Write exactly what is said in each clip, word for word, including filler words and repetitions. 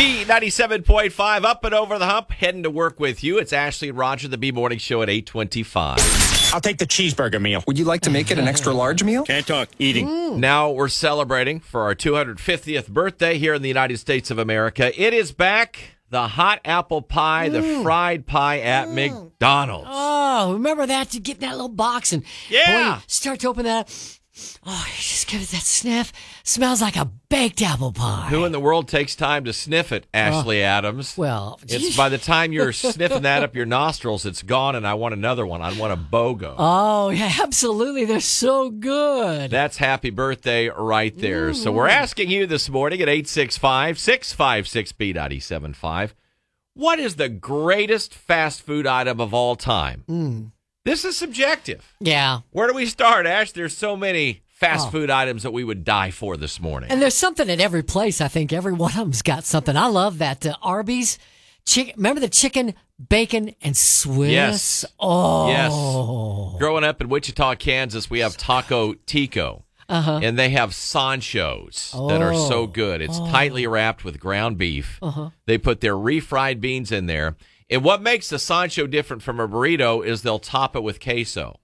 B ninety-seven point five, up and over the hump, heading to work with you. It's Ashley and Roger, the B Morning Show at eight twenty-five. I'll take the cheeseburger meal. Would you like to make it an extra large meal? Can't talk. Eating. Mm. Now we're celebrating for our two hundred fiftieth birthday here in the United States of America. It is back, the hot apple pie, mm. the fried pie at mm. McDonald's. Oh, remember that? You get that little box and yeah. boy, you start to open that up. Oh, you just give it that sniff. Smells like a baked apple pie. Who in the world takes time to sniff it, Ashley uh, Adams? Well, it's by the time you're sniffing that up your nostrils, it's gone, and I want another one. I want a BOGO. Oh, yeah, absolutely. They're so good. That's happy birthday right there. Mm. So we're asking you this morning at eight six five, six five six, B nine seven five, what is the greatest fast food item of all time? Mm. This is subjective. Yeah. Where do we start, Ash? There's so many fast oh. food items that we would die for this morning. And there's something at every place. I think every one of them's got something. I love that uh, Arby's chicken. Remember the chicken, bacon, and Swiss? Yes. Oh. Yes. Growing up in Wichita, Kansas, we have Taco Tico. Uh-huh. And they have Sanchos oh. that are so good. It's oh. tightly wrapped with ground beef. Uh-huh. They put their refried beans in there. And what makes the Sancho different from a burrito is they'll top it with queso.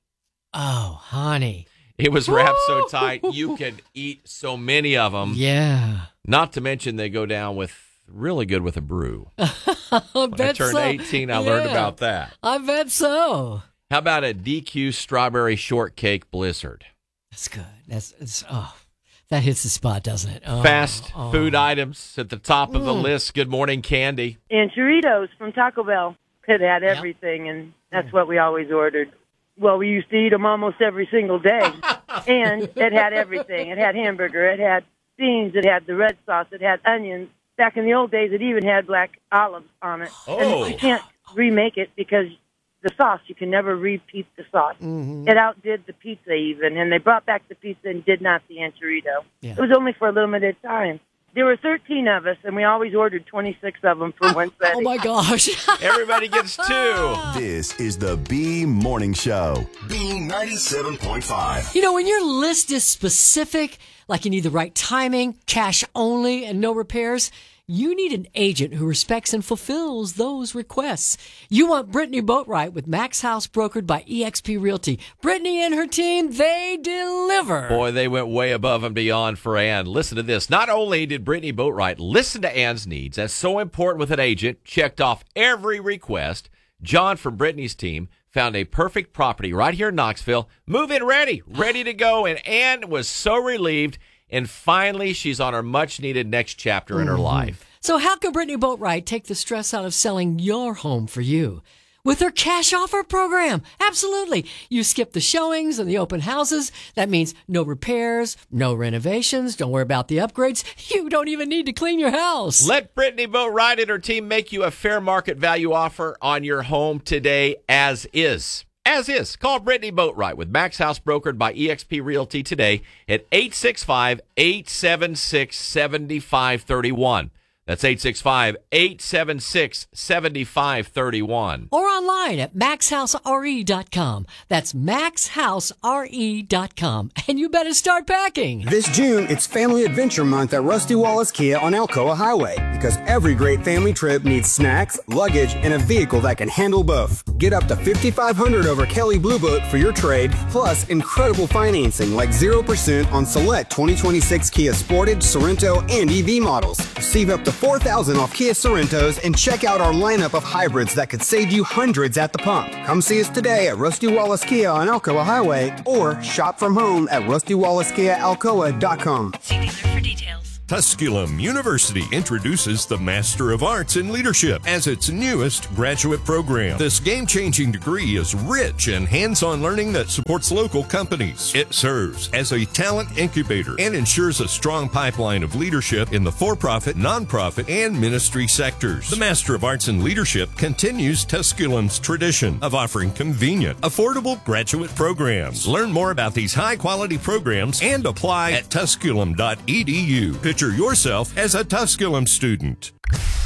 Oh, honey. It was wrapped so tight, you could eat so many of them. Yeah. Not to mention they go down with really good with a brew. I when bet I turned so. eighteen, I yeah. learned about that. I bet so. How about a D Q strawberry shortcake blizzard? That's good. That's it's, oh, that hits the spot, doesn't it? Oh, Fast oh. food items at the top of mm. the list. Good morning, Candy. And churritos from Taco Bell. It had Yep. everything, and that's what we always ordered. Well, we used to eat them almost every single day. And it had everything. It had hamburger. It had beans. It had the red sauce. It had onions. Back in the old days, it even had black olives on it. Oh. And you can't remake it because the sauce, you can never repeat the sauce. Mm-hmm. It outdid the pizza even, and they brought back the pizza and did not the enchilada. Yeah. It was only for a limited time. There were thirteen of us, and we always ordered twenty-six of them for one setting. Oh, my gosh. Everybody gets two. This is the B Morning Show. B ninety-seven point five. You know, when your list is specific, like you need the right timing, cash only, and no repairs, you need an agent who respects and fulfills those requests. You want Brittany Boatwright with Max House brokered by eXp Realty. Brittany and her team, they deliver. Boy, they went way above and beyond for Ann. Listen to this. Not only did Brittany Boatwright listen to Ann's needs, that's so important with an agent, checked off every request, John from Brittany's team found a perfect property right here in Knoxville, move-in ready, ready to go, and Ann was so relieved. And finally, she's on her much-needed next chapter mm-hmm. in her life. So how can Brittany Boatwright take the stress out of selling your home for you? With her cash offer program. Absolutely. You skip the showings and the open houses. That means no repairs, no renovations. Don't worry about the upgrades. You don't even need to clean your house. Let Brittany Boatwright and her team make you a fair market value offer on your home today as is. As is. Call Brittany Boatwright with Max House brokered by eXp Realty today at eight six five, eight seven six, seven five three one. That's eight six five, eight seven six, seven five three one. Or online at max house r e dot com. That's max house r e dot com. And you better start packing. This June, it's Family Adventure Month at Rusty Wallace Kia on Alcoa Highway. Because every great family trip needs snacks, luggage, and a vehicle that can handle both. Get up to five thousand five hundred dollars over Kelly Blue Book for your trade, plus incredible financing like zero percent on select twenty twenty-six Kia Sportage, Sorento, and E V models. Receive up to four thousand dollars off Kia Sorentos and check out our lineup of hybrids that could save you hundreds at the pump. Come see us today at Rusty Wallace Kia on Alcoa Highway or shop from home at rusty wallace kia alcoa dot com. See dealer for details. Tusculum University introduces the Master of Arts in Leadership as its newest graduate program. This game-changing degree is rich in hands-on learning that supports local companies. It serves as a talent incubator and ensures a strong pipeline of leadership in the for-profit, nonprofit, and ministry sectors. The Master of Arts in Leadership continues Tusculum's tradition of offering convenient, affordable graduate programs. Learn more about these high-quality programs and apply at tusculum dot e d u. Picture yourself as a Tusculum student.